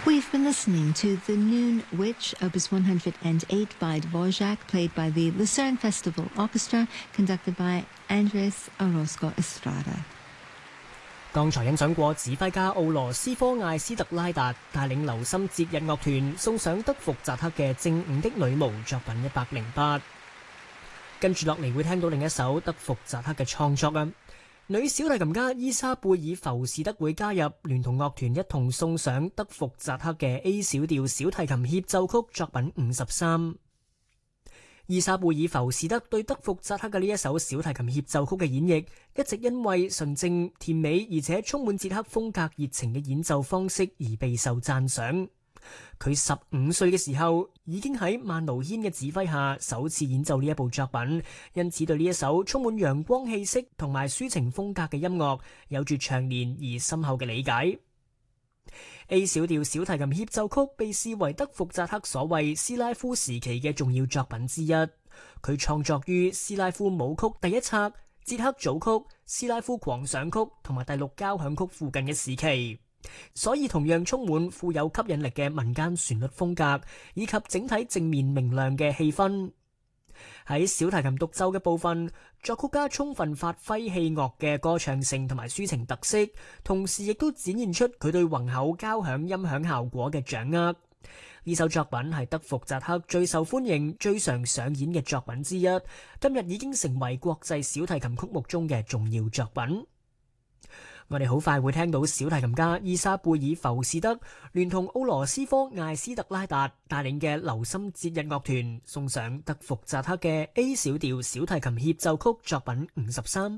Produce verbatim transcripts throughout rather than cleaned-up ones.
We've been listening to The Noon Witch, Opus one hundred eight by Dvorak, played by the Lucerne Festival Orchestra, conducted by Andres Orozco Estrada. 剛才欣賞過指揮家奧羅斯科艾斯特拉達帶領留心節日樂團送上德福扎克嘅正午的女巫作品一百零八。跟住落嚟會聽到另一首德福扎克嘅創作啊！女小提琴家伊莎貝爾浮士德會加入，聯同樂團一同送上德福扎克嘅 A 小調小提琴協奏曲作品五十三。伊莎貝爾浮士德對德福扎克嘅呢一首小提琴協奏曲嘅演繹，一直因為純正甜美而且充滿捷克風格熱情嘅演奏方式而備受讚賞。佢十五歲嘅時候已經喺曼奴軒嘅指揮下首次演奏呢一部作品，因此對呢一首充滿陽光氣息同埋抒情風格嘅音樂有住長年而深厚嘅理解。A 小調小提琴協奏曲被視為德福扎克所謂斯拉夫時期嘅重要作品之一。佢創作於斯拉夫舞曲第一冊、捷克組曲、斯拉夫狂想曲同埋第六交響曲附近嘅時期，所以同樣充滿富有吸引力嘅民間旋律風格，以及整體正面明亮嘅氣氛。喺小提琴獨奏嘅部分，作曲家充分發揮器樂嘅歌唱性同埋抒情特色，同時亦都展現出佢對宏厚交響音響效果嘅掌握。呢首作品係德福扎克最受歡迎、最常上演嘅作品之一，今日已經成為國際小提琴曲目中嘅重要作品。我哋好快會聽到小提琴家伊莎貝爾浮士德聯同奧羅斯科艾斯特拉達帶領嘅留心節日樂團送上德福扎克嘅 A 小調小提琴協奏曲作品五十三。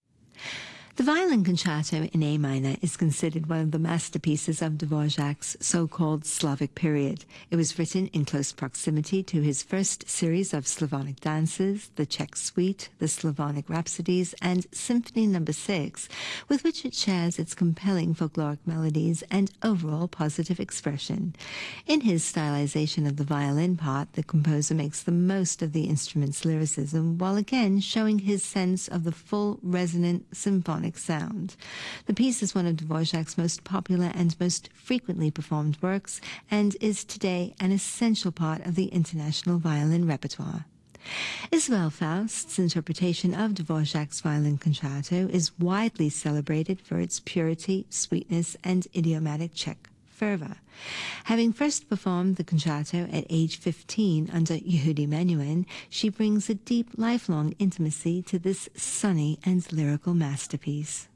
The Violin Concerto in A minor is considered one of the masterpieces of Dvorak's so-called Slavic period. It was written in close proximity to his first series of Slavonic dances, the Czech Suite, the Slavonic Rhapsodies, and Symphony Number Six, with which it shares its compelling folkloric melodies and overall positive expression. In his stylization of the violin part, the composer makes the most of the instrument's lyricism, while again showing his sense of the full, resonant, symphonic sound. The piece is one of Dvorak's most popular and most frequently performed works, and is today an essential part of the international violin repertoire. Isabel Faust's interpretation of Dvorak's Violin Concerto is widely celebrated for its purity, sweetness, and idiomatic Czech fervor. Having first performed the concerto at age fifteen under Yehudi Menuhin, she brings a deep, lifelong intimacy to this sunny and lyrical masterpiece.